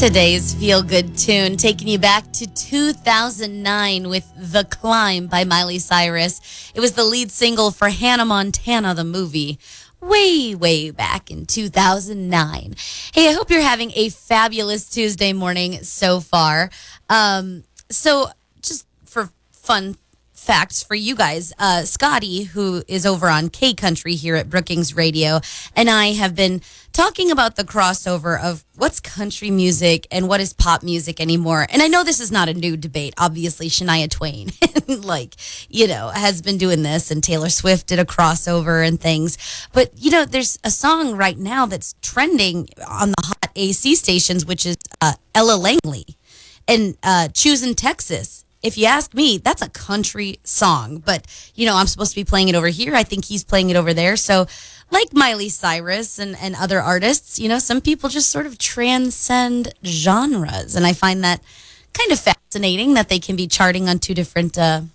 Today's feel-good tune taking you back to 2009 with The Climb by Miley Cyrus. It was the lead single for Hannah Montana, the movie, way back in 2009. Hey, I hope you're having a fabulous Tuesday morning so far. So just for fun facts for you guys, Scotty, who is over on K Country here at Brookings Radio, and I have been talking about the crossover of what's country music and what is pop music anymore. And I know this is not a new debate. Obviously, Shania Twain, has been doing this, and Taylor Swift did a crossover and things. But, there's a song right now that's trending on the hot AC stations, which is Ella Langley and Choosing Texas. If you ask me, that's a country song. But, I'm supposed to be playing it over here. I think he's playing it over there. So, like Miley Cyrus and other artists, some people just sort of transcend genres. And I find that kind of fascinating that they can be charting on two different charts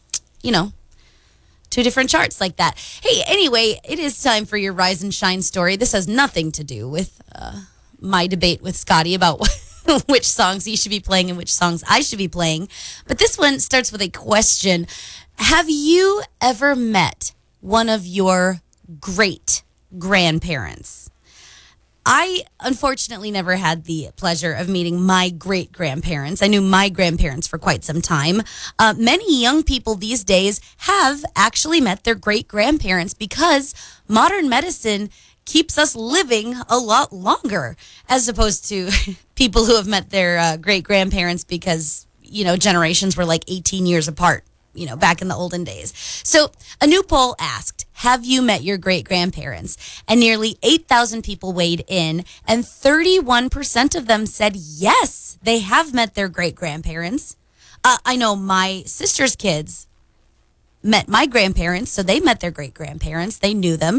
like that. Hey, anyway, it is time for your Rise and Shine story. This has nothing to do with my debate with Scotty about which songs he should be playing and which songs I should be playing. But this one starts with a question. Have you ever met one of your great grandparents? I unfortunately never had the pleasure of meeting my great grandparents. I knew my grandparents for quite some time. Many young people these days have actually met their great grandparents because modern medicine keeps us living a lot longer, as opposed to people who have met their great grandparents because, generations were like 18 years apart, back in the olden days. So a new poll asked, have you met your great grandparents? And nearly 8,000 people weighed in, and 31% of them said yes, they have met their great grandparents. I know my sister's kids met my grandparents, so they met their great grandparents. They knew them.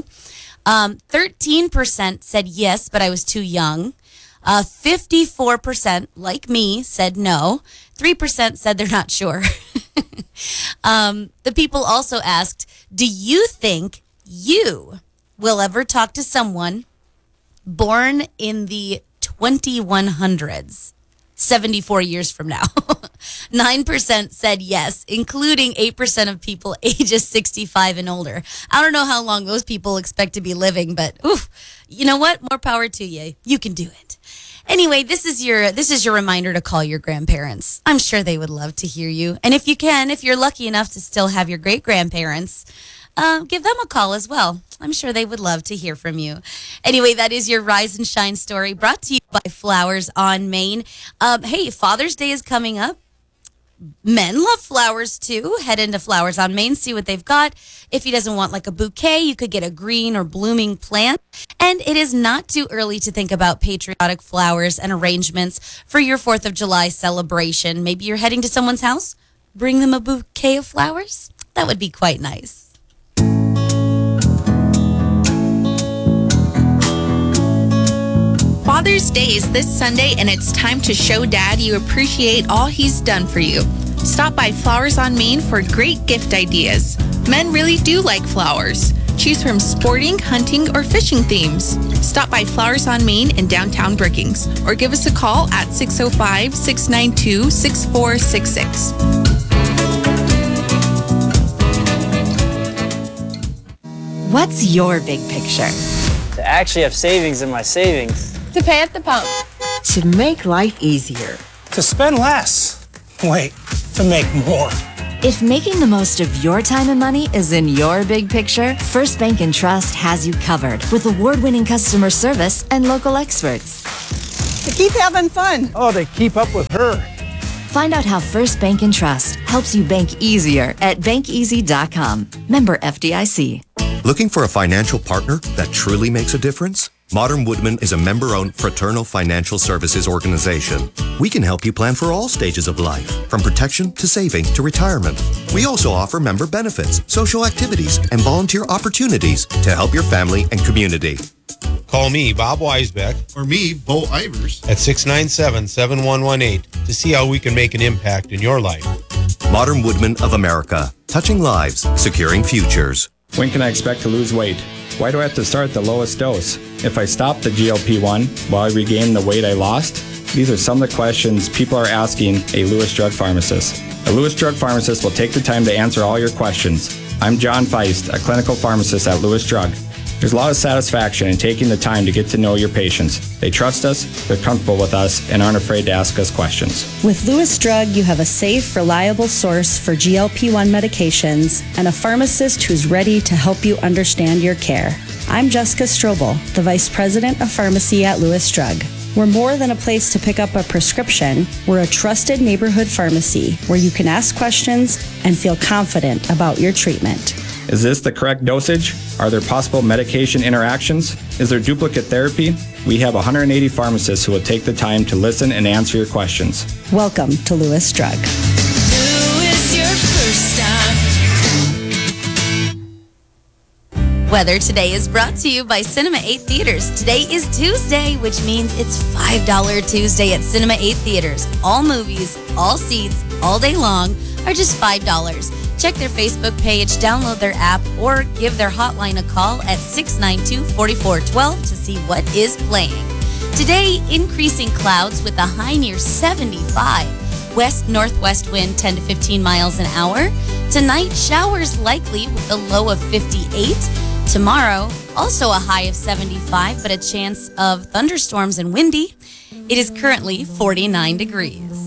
13% said yes, but I was too young. 54%, like me, said no. 3% said they're not sure. The people also asked, do you think you will ever talk to someone born in the 2100s, 74 years from now? 9% said yes, including 8% of people ages 65 and older. I don't know how long those people expect to be living, but you know what? More power to you. You can do it. Anyway, this is your reminder to call your grandparents. I'm sure they would love to hear you. And if you're lucky enough to still have your great grandparents, give them a call as well. I'm sure they would love to hear from you. Anyway, that is your Rise and Shine story, brought to you by Flowers on Main. Hey, Father's Day is coming up. Men love flowers too. Head into Flowers on Main, see what they've got. If he doesn't want like a bouquet, you could get a green or blooming plant. And it is not too early to think about patriotic flowers and arrangements for your 4th of July celebration. Maybe you're heading to someone's house. Bring them a bouquet of flowers. That would be quite nice. Father's Day is this Sunday, and it's time to show Dad you appreciate all he's done for you. Stop by Flowers on Main for great gift ideas. Men really do like flowers. Choose from sporting, hunting, or fishing themes. Stop by Flowers on Main in downtown Brookings, or give us a call at 605-692-6466. What's your big picture? To actually have savings in my savings. To pay at the pump. To make life easier. To spend less. Wait, to make more. If making the most of your time and money is in your big picture, First Bank & Trust has you covered with award-winning customer service and local experts. To keep having fun. Oh, they keep up with her. Find out how First Bank & Trust helps you bank easier at bankeasy.com. Member FDIC. Looking for a financial partner that truly makes a difference? Modern Woodman is a member-owned fraternal financial services organization. We can help you plan for all stages of life, from protection to saving to retirement. We also offer member benefits, social activities, and volunteer opportunities to help your family and community. Call me, Bob Weisbeck, or me, Bo Ivers, at 697-7118 to see how we can make an impact in your life. Modern Woodman of America, touching lives, securing futures. When can I expect to lose weight? Why do I have to start the lowest dose? If I stop the GLP-1, will I regain the weight I lost? These are some of the questions people are asking a Lewis Drug Pharmacist. A Lewis Drug Pharmacist will take the time to answer all your questions. I'm John Feist, a clinical pharmacist at Lewis Drug. There's a lot of satisfaction in taking the time to get to know your patients. They trust us, they're comfortable with us, and aren't afraid to ask us questions. With Lewis Drug, you have a safe, reliable source for GLP-1 medications and a pharmacist who's ready to help you understand your care. I'm Jessica Strobel, the Vice President of Pharmacy at Lewis Drug. We're more than a place to pick up a prescription. We're a trusted neighborhood pharmacy where you can ask questions and feel confident about your treatment. Is this the correct dosage? Are there possible medication interactions? Is there duplicate therapy? We have 180 pharmacists who will take the time to listen and answer your questions. Welcome to Lewis Drug. Lewis, your first stop. Weather today is brought to you by Cinema 8 Theaters. Today is Tuesday, which means it's $5 Tuesday at Cinema 8 Theaters. All movies, all seats, all day long are just $5. Check their Facebook page, download their app, or give their hotline a call at 692-4412 to see what is playing. Today, increasing clouds with a high near 75. West-northwest wind 10 to 15 miles an hour. Tonight, showers likely with a low of 58. Tomorrow, also a high of 75, but a chance of thunderstorms and windy. It is currently 49 degrees.